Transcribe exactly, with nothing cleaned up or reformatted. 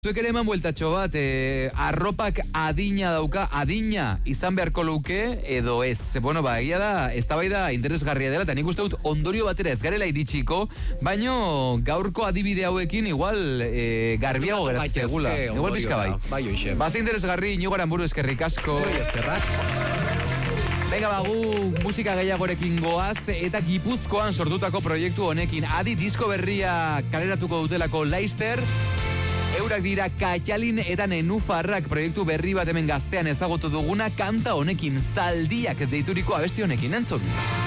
Zuek ere eman bueltatxo bat, eh, arropak adina dauka, adina izan beharko luke edo ez. Bueno, ba, egia da, eztabaida interesgarria dela, eta nik uste dut ondorio batera ez garela iritsiko, baino gaurko adibide hauekin igual eh, garbiago geratzen egula. Igual pizka bai. Bai, oixe. Baze interesgarri, inigoran buru eskerrik asko. Eskerrak. Venga, bagu, musika gehiagorekin goaz, eta Gipuzkoan sortutako proiektu honekin. Adi disko berria kaleratuko dutelako Laster. Eurak dira Katxalin eta Nenufarrak proiektu berri bat hemen Gaztean ezagutu duguna kanta honekin, Zaldiak deituriko abesti honekin, entzun.